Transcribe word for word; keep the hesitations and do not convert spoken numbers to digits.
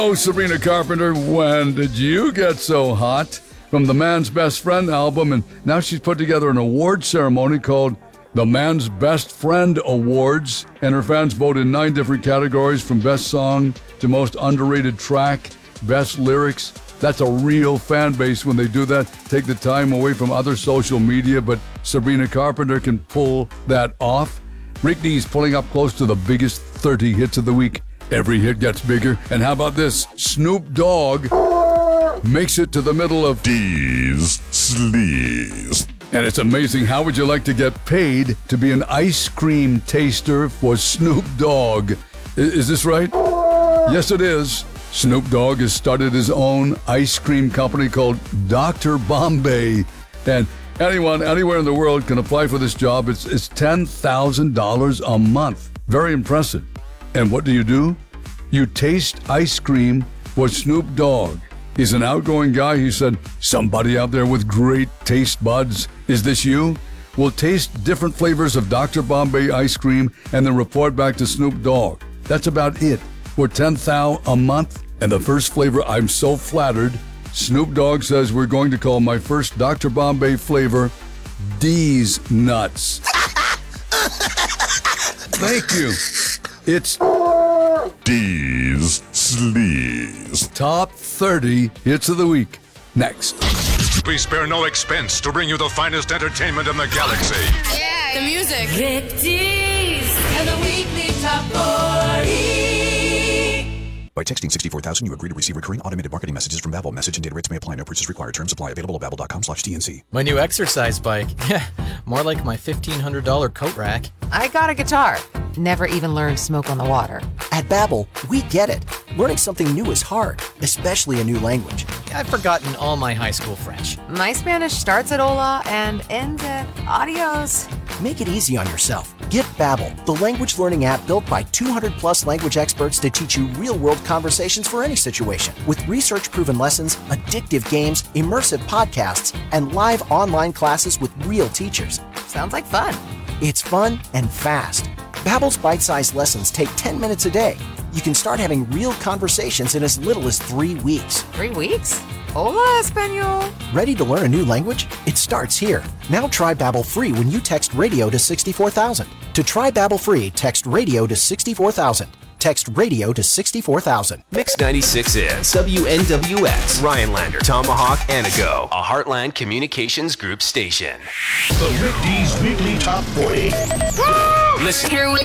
Oh, Sabrina Carpenter, when did you get so hot? From the Man's Best Friend album, and now she's put together an award ceremony called the Man's Best Friend Awards, and her fans vote in nine different categories, from best song to most underrated track, best lyrics. That's a real fan base when they do that. Take the time away from other social media, but Sabrina Carpenter can pull that off. Rick D's pulling up close to the biggest thirty hits of the week. Every hit gets bigger. And how about this? Snoop Dogg makes it to the middle of D's Sleaze. And it's amazing. How would you like to get paid to be an ice cream taster for Snoop Dogg? I- is this right? Yes, it is. Snoop Dogg has started his own ice cream company called Doctor Bombay. And anyone, anywhere in the world can apply for this job. It's, it's ten thousand dollars a month. Very impressive. And what do you do? You taste ice cream for Snoop Dogg. He's an outgoing guy. He said, somebody out there with great taste buds. Is this you? We'll taste different flavors of Doctor Bombay ice cream and then report back to Snoop Dogg. That's about it. For ten thousand dollars a month. And the first flavor, I'm so flattered. Snoop Dogg says we're going to call my first Doctor Bombay flavor D's Nuts. Thank you. It's D's Sleaze. Top thirty hits of the week. Next. We spare no expense to bring you the finest entertainment in the galaxy. Yeah, the music. Rick D's and the weekly top forty. By texting sixty-four thousand, you agree to receive recurring automated marketing messages from Babbel. Message and data rates may apply. No purchase required. Terms apply. Available at babbel.com slash TNC. My new exercise bike. Yeah, more like my fifteen hundred dollars coat rack. I got a guitar. Never even learned Smoke on the Water. At Babbel, we get it. Learning something new is hard, especially a new language. I've forgotten all my high school French. My Spanish starts at hola and ends at adios. Make it easy on yourself. Get Babbel, the language learning app built by two hundred plus language experts to teach you real-world conversations for any situation. With research-proven lessons, addictive games, immersive podcasts, and live online classes with real teachers. Sounds like fun. It's fun and fast. Babbel's bite-sized lessons take ten minutes a day. You can start having real conversations in as little as three weeks. Three weeks? Hola, Espanol. Ready to learn a new language? It starts here. Now try Babbel free when you text radio to sixty-four thousand. To try Babbel free, text radio to sixty-four thousand. Text radio to sixty-four thousand. Mix ninety-six is W N W X, Rhinelander, Tomahawk, Anago, a Heartland Communications Group station. The Rick D's Weekly Top forty. Listen. Here we